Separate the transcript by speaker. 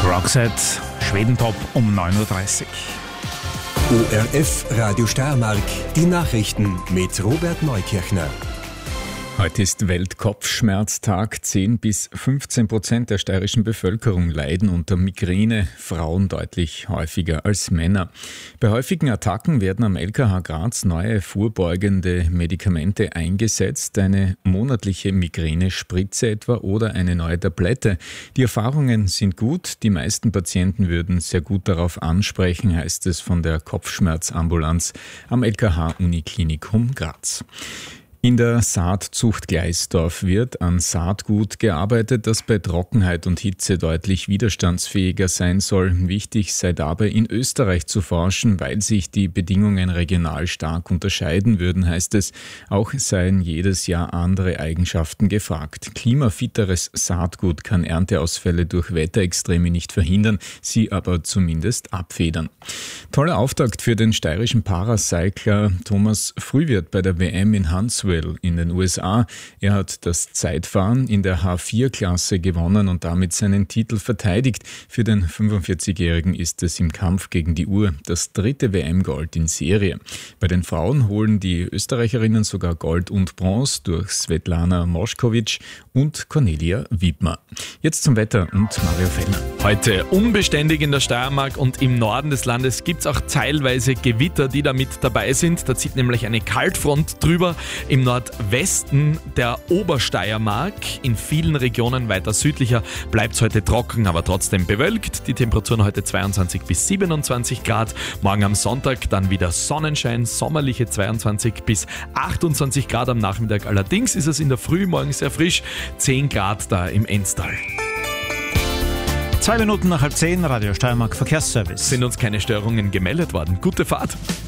Speaker 1: Roxette, Schwedentop um 9.30 Uhr.
Speaker 2: ORF Radio Steiermark, die Nachrichten mit Robert Neukirchner.
Speaker 3: Heute ist Weltkopfschmerztag. 10-15% der steirischen Bevölkerung leiden unter Migräne, Frauen deutlich häufiger als Männer. Bei häufigen Attacken werden am LKH Graz neue vorbeugende Medikamente eingesetzt, eine monatliche Migränespritze etwa oder eine neue Tablette. Die Erfahrungen sind gut, die meisten Patienten würden sehr gut darauf ansprechen, heißt es von der Kopfschmerzambulanz am LKH Uniklinikum Graz. In der Saatzucht Gleisdorf wird an Saatgut gearbeitet, das bei Trockenheit und Hitze deutlich widerstandsfähiger sein soll. Wichtig sei dabei, in Österreich zu forschen, weil sich die Bedingungen regional stark unterscheiden würden, heißt es. Auch seien jedes Jahr andere Eigenschaften gefragt. Klimafitteres Saatgut kann Ernteausfälle durch Wetterextreme nicht verhindern, sie aber zumindest abfedern. Toller Auftakt für den steirischen Paracycler Thomas Frühwirth bei der WM in Huntsville in den USA. Er hat das Zeitfahren in der H4-Klasse gewonnen und damit seinen Titel verteidigt. Für den 45-Jährigen ist es im Kampf gegen die Uhr das 3. WM-Gold in Serie. Bei den Frauen holen die Österreicherinnen sogar Gold und Bronze durch Svetlana Moschkowitsch und Cornelia Wiedmer. Jetzt zum Wetter und Mario Fellner.
Speaker 4: Heute unbeständig in der Steiermark und im Norden des Landes gibt es auch teilweise Gewitter, die da mit dabei sind. Da zieht nämlich eine Kaltfront drüber. Im Nordwesten der Obersteiermark, in vielen Regionen weiter südlicher, bleibt es heute trocken, aber trotzdem bewölkt. Die Temperaturen heute 22 bis 27 Grad. Morgen am Sonntag dann wieder Sonnenschein, sommerliche 22 bis 28 Grad am Nachmittag. Allerdings ist es in der Früh morgen sehr frisch, 10 Grad da im Enstal.
Speaker 1: 2 Minuten nach 9:30, Radio Steiermark Verkehrsservice.
Speaker 4: Sind uns keine Störungen gemeldet worden. Gute Fahrt.